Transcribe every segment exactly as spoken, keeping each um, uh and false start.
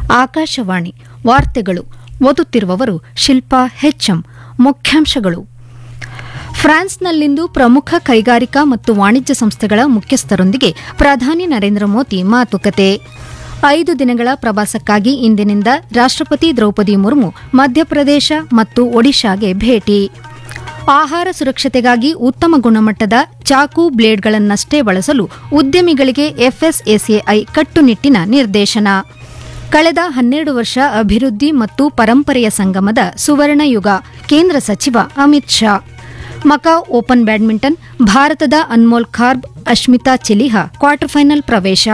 ಆಕಾಶವಾಣಿ ವಾರ್ತೆಗಳು ಓದುತ್ತಿರುವವರು ಶಿಲ್ಪಾ ಹೆಚ್ಎಂ. ಮುಖ್ಯಾಂಶಗಳು. ಫ್ರಾನ್ಸ್ನಲ್ಲಿಂದು ಪ್ರಮುಖ ಕೈಗಾರಿಕಾ ಮತ್ತು ವಾಣಿಜ್ಯ ಸಂಸ್ಥೆಗಳ ಮುಖ್ಯಸ್ಥರೊಂದಿಗೆ ಪ್ರಧಾನಿ ನರೇಂದ್ರ ಮೋದಿ ಮಾತುಕತೆ. ಐದು ದಿನಗಳ ಪ್ರವಾಸಕ್ಕಾಗಿ ಇಂದಿನಿಂದ ರಾಷ್ಟ್ರಪತಿ ದ್ರೌಪದಿ ಮುರ್ಮು ಮಧ್ಯಪ್ರದೇಶ ಮತ್ತು ಒಡಿಶಾಗೆ ಭೇಟಿ. ಆಹಾರ ಸುರಕ್ಷತೆಗಾಗಿ ಉತ್ತಮ ಗುಣಮಟ್ಟದ ಚಾಕು ಬ್ಲೇಡ್ಗಳನ್ನಷ್ಟೇ ಬಳಸಲು ಉದ್ಯಮಿಗಳಿಗೆ ಎಫ್ಎಸ್ಎಸ್ಎಐ ಕಟ್ಟುನಿಟ್ಟಿನ ನಿರ್ದೇಶನ. ಕಳೆದ ಹನ್ನೆರಡು ವರ್ಷ ಅಭಿವೃದ್ಧಿ ಮತ್ತು ಪರಂಪರೆಯ ಸಂಗಮದ ಸುವರ್ಣ ಯುಗ, ಕೇಂದ್ರ ಸಚಿವ Amit Shah. Macau open badminton, ಭಾರತದ ಅನ್ಮೋಲ್ ಖಾರ್ಬ್, ಅಶ್ಮಿತಾ ಚೆಲಿಹಾ ಕ್ವಾರ್ಟರ್ ಫೈನಲ್ ಪ್ರವೇಶ.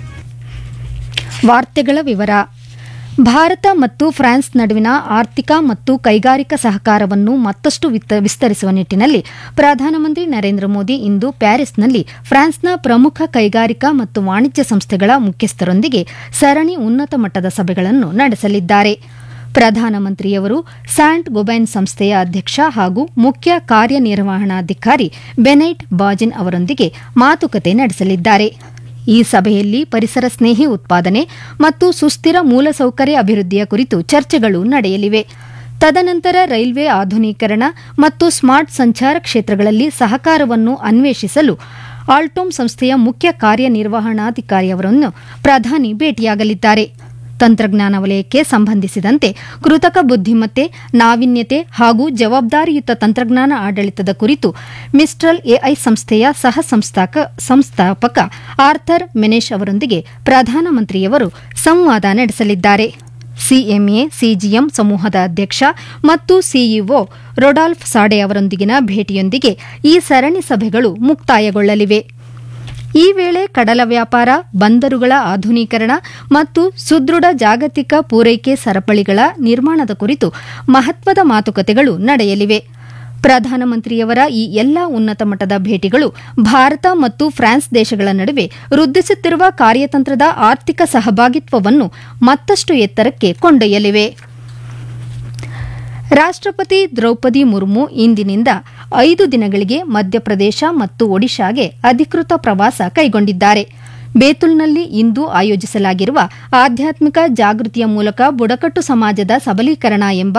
ವಾರ್ತೆಗಳ ವಿವರ. ಭಾರತ ಮತ್ತು ಫ್ರಾನ್ಸ್ ನಡುವಿನ ಆರ್ಥಿಕ ಮತ್ತು ಕೈಗಾರಿಕಾ ಸಹಕಾರವನ್ನು ಮತ್ತಷ್ಟು ವಿಸ್ತರಿಸುವ ನಿಟ್ಟಿನಲ್ಲಿ ಪ್ರಧಾನಮಂತ್ರಿ ನರೇಂದ್ರ ಮೋದಿ ಇಂದು ಪ್ಯಾರಿಸ್ನಲ್ಲಿ ಫ್ರಾನ್ಸ್ನ ಪ್ರಮುಖ ಕೈಗಾರಿಕಾ ಮತ್ತು ವಾಣಿಜ್ಯ ಸಂಸ್ಥೆಗಳ ಮುಖ್ಯಸ್ಥರೊಂದಿಗೆ ಸರಣಿ ಉನ್ನತ ಮಟ್ಟದ ಸಭೆಗಳನ್ನು ನಡೆಸಲಿದ್ದಾರೆ. ಪ್ರಧಾನಮಂತ್ರಿಯವರು ಸ್ಯಾಂಟ್ ಗೊಬೈನ್ ಸಂಸ್ಥೆಯ ಅಧ್ಯಕ್ಷ ಹಾಗೂ ಮುಖ್ಯ ಕಾರ್ಯನಿರ್ವಹಣಾಧಿಕಾರಿ ಬೆನೈಟ್ ಬಾಜಿನ್ ಅವರೊಂದಿಗೆ ಮಾತುಕತೆ ನಡೆಸಲಿದ್ದಾರೆ. ಈ ಸಭೆಯಲ್ಲಿ ಪರಿಸರ ಸ್ನೇಹಿ ಉತ್ಪಾದನೆ ಮತ್ತು ಸುಸ್ಥಿರ ಮೂಲಸೌಕರ್ಯ ಅಭಿವೃದ್ಧಿಯ ಕುರಿತು ಚರ್ಚೆಗಳು ನಡೆಯಲಿವೆ. ತದನಂತರ ರೈಲ್ವೆ ಆಧುನೀಕರಣ ಮತ್ತು ಸ್ಮಾರ್ಟ್ ಸಂಚಾರ ಕ್ಷೇತ್ರಗಳಲ್ಲಿ ಸಹಕಾರವನ್ನು ಅನ್ವೇಷಿಸಲು ಆಲ್ಟೋಮ್ ಸಂಸ್ಥೆಯ ಮುಖ್ಯ ಕಾರ್ಯನಿರ್ವಹಣಾಧಿಕಾರಿಯವರನ್ನು ಪ್ರಧಾನಿ ಭೇಟಿಯಾಗಲಿದ್ದಾರೆ. ತಂತ್ರಜ್ಞಾನ ವಲಯಕ್ಕೆ ಸಂಬಂಧಿಸಿದಂತೆ ಕೃತಕ ಬುದ್ದಿಮತ್ತೆ, ನಾವೀನ್ಯತೆ ಹಾಗೂ ಜವಾಬ್ದಾರಿಯುತ ತಂತ್ರಜ್ಞಾನ ಆಡಳಿತದ ಕುರಿತು ಮಿಸ್ಟ್ರಲ್ ಎಐ ಸಂಸ್ಥೆಯ ಸಹ ಸಂಸ್ಥಾಪಕ ಆರ್ಥರ್ ಮೆನೆಶ್ ಅವರೊಂದಿಗೆ ಪ್ರಧಾನಮಂತ್ರಿಯವರು ಸಂವಾದ ನಡೆಸಲಿದ್ದಾರೆ. ಸಿಎಂಎ ಸಿಜಿಎಂ ಸಮೂಹದ ಅಧ್ಯಕ್ಷ ಮತ್ತು ಸಿಇಒ ರೊಡಾಲ್ಫ್ ಸಾಡೆ ಅವರೊಂದಿಗಿನ ಭೇಟಿಯೊಂದಿಗೆ ಈ ಸರಣಿ ಸಭೆಗಳು ಮುಕ್ತಾಯಗೊಳ್ಳಲಿವೆ. ಈ ವೇಳೆ ಕಡಲ ವ್ಯಾಪಾರ, ಬಂದರುಗಳ ಆಧುನೀಕರಣ ಮತ್ತು ಸುದೃಢ ಜಾಗತಿಕ ಪೂರೈಕೆ ಸರಪಳಿಗಳ ನಿರ್ಮಾಣದ ಕುರಿತು ಮಹತ್ವದ ಮಾತುಕತೆಗಳು ನಡೆಯಲಿವೆ. ಪ್ರಧಾನಮಂತ್ರಿಯವರ ಈ ಎಲ್ಲಾ ಉನ್ನತ ಮಟ್ಟದ ಭೇಟಿಗಳು ಭಾರತ ಮತ್ತು ಫ್ರಾನ್ಸ್ ದೇಶಗಳ ನಡುವೆ ವೃದ್ಧಿಸುತ್ತಿರುವ ಕಾರ್ಯತಂತ್ರದ ಆರ್ಥಿಕ ಸಹಭಾಗಿತ್ವವನ್ನು ಮತ್ತಷ್ಟು ಎತ್ತರಕ್ಕೆ ಕೊಂಡೊಯ್ಯಲಿವೆ. ರಾಷ್ಟ್ರಪತಿ ದ್ರೌಪದಿ ಮುರ್ಮು ಇಂದಿನಿಂದ ಐದು ದಿನಗಳಿಗೆ ಮಧ್ಯಪ್ರದೇಶ ಮತ್ತು ಒಡಿಶಾಗೆ ಅಧಿಕೃತ ಪ್ರವಾಸ ಕೈಗೊಂಡಿದ್ದಾರೆ. ಬೇತುಲ್ನಲ್ಲಿ ಇಂದು ಆಯೋಜಿಸಲಾಗಿರುವ ಆಧ್ಯಾತ್ಮಿಕ ಜಾಗೃತಿಯ ಮೂಲಕ ಬುಡಕಟ್ಟು ಸಮಾಜದ ಸಬಲೀಕರಣ ಎಂಬ